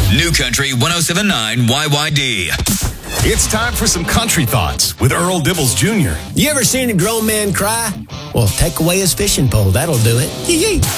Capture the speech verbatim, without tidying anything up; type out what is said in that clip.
New Country one oh seven point nine Y Y D. It's time for some country thoughts with Earl Dibbles Junior You ever seen a grown man cry? Well, take away his fishing pole. That'll do it. Yee-yee.